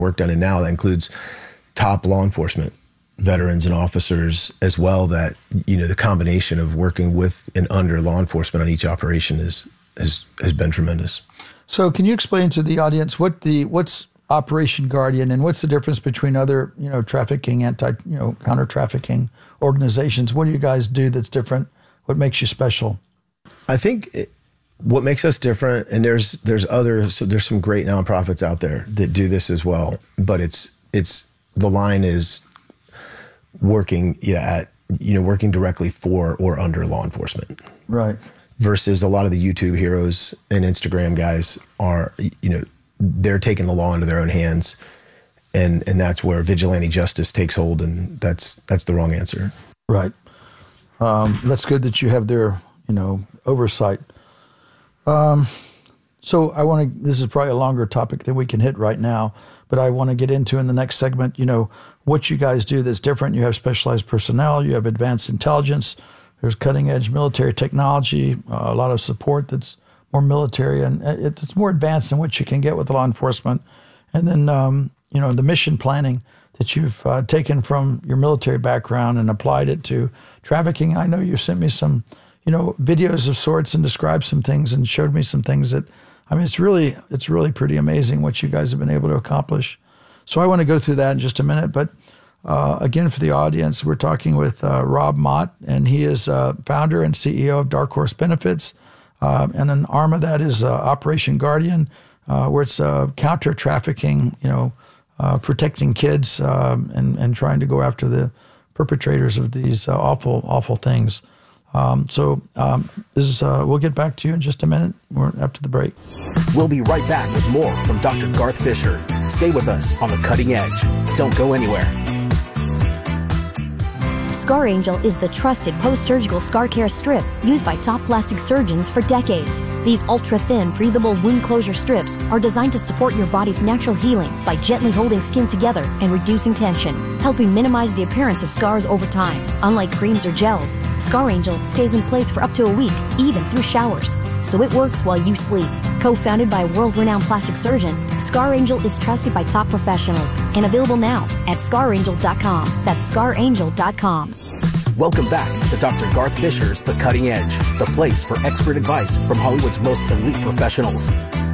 work done. And now that includes top law enforcement veterans and officers as well, that, you know, the combination of working with and under law enforcement on each operation has been tremendous. So can you explain to the audience what's Operation Guardian and what's the difference between other, you know, trafficking, counter trafficking organizations? What do you guys do that's different? What makes you special? I think what makes us different, and there's some great nonprofits out there that do this as well, but it's the line is working working directly for or under law enforcement. Right. Versus a lot of the YouTube heroes and Instagram guys are, you know, they're taking the law into their own hands, and that's where vigilante justice takes hold, and that's the wrong answer. Right. That's good that you have their, you know, oversight. So this is probably a longer topic than we can hit right now, but I want to get into in the next segment, you know, what you guys do that's different. You have specialized personnel, you have advanced intelligence, there's cutting edge military technology, a lot of support that's more military, and it's more advanced than what you can get with law enforcement. And then, you know, the mission planning that you've taken from your military background and applied it to trafficking. I know you sent me some, you know, videos of sorts and described some things and showed me some things that, I mean, it's really pretty amazing what you guys have been able to accomplish. So I want to go through that in just a minute. But again, for the audience, we're talking with Rob Mott, and he is founder and CEO of Dark Horse Benefits. And an arm of that is Operation Guardian, where it's counter trafficking, you know, protecting kids and trying to go after the perpetrators of these awful things. We'll get back to you in just a minute. We're after the break. We'll be right back with more from Dr. Garth Fisher. Stay with us on the cutting edge. Don't go anywhere. Scar Angel is the trusted post-surgical scar care strip used by top plastic surgeons for decades. These ultra-thin, breathable wound closure strips are designed to support your body's natural healing by gently holding skin together and reducing tension, helping minimize the appearance of scars over time. Unlike creams or gels, Scar Angel stays in place for up to a week, even through showers, so it works while you sleep. Co-founded by a world-renowned plastic surgeon, Scar Angel is trusted by top professionals and available now at scarangel.com. That's scarangel.com. Welcome back to Dr. Garth Fisher's The Cutting Edge, the place for expert advice from Hollywood's most elite professionals.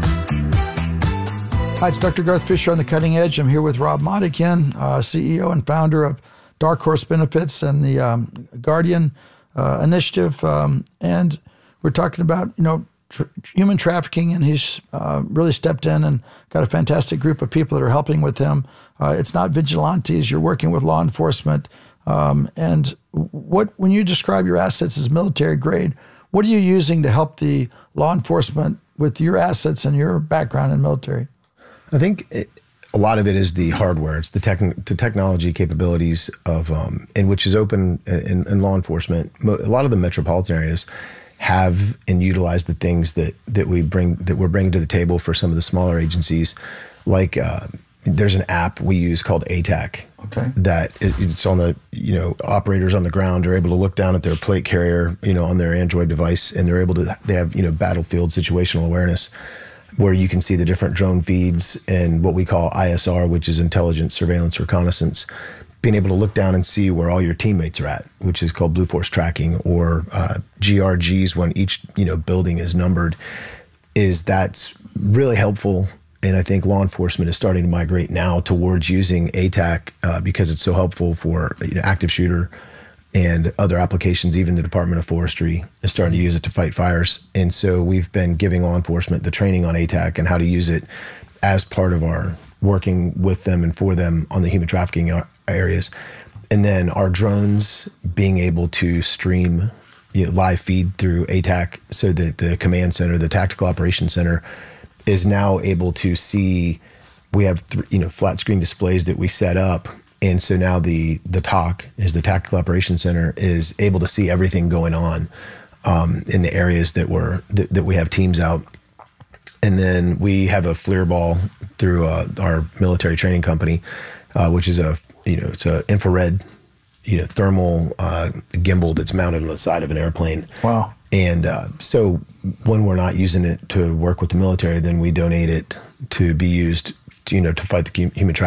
Hi, it's Dr. Garth Fisher on The Cutting Edge. I'm here with Rob Mott again, CEO and founder of Dark Horse Benefits and the Guardian Initiative. And we're talking about, you know, human trafficking, and he's really stepped in and got a fantastic group of people that are helping with him. It's not vigilantes. You're working with law enforcement. And when you describe your assets as military grade, what are you using to help the law enforcement with your assets and your background in military? I think a lot of it is the hardware. It's the technology capabilities of, and which is open in law enforcement. A lot of the metropolitan areas have and utilize the things that we're bringing to the table for some of the smaller agencies. Like there's an app we use called ATAC. Okay. That it's on the, you know, operators on the ground are able to look down at their plate carrier, you know, on their Android device, and they have, you know, battlefield situational awareness, where you can see the different drone feeds and what we call ISR, which is intelligence, surveillance, reconnaissance, being able to look down and see where all your teammates are at, which is called Blue Force tracking, or GRGs when each, you know, building is numbered. That's really helpful. And I think law enforcement is starting to migrate now towards using ATAC because it's so helpful for, you know, active shooter and other applications. Even the Department of Forestry is starting to use it to fight fires. And so we've been giving law enforcement the training on ATAC and how to use it as part of our working with them and for them on the human trafficking areas. And then our drones being able to stream, you know, live feed through ATAC, so that the command center, the tactical operations center, is now able to see. We have flat screen displays that we set up, and so now the TOC, is the Tactical Operations Center, is able to see everything going on in the areas that we have teams out. And then we have a FLIR ball through our military training company, which is it's a infrared, thermal gimbal that's mounted on the side of an airplane. Wow. And so when we're not using it to work with the military, then we donate it to be used to fight the human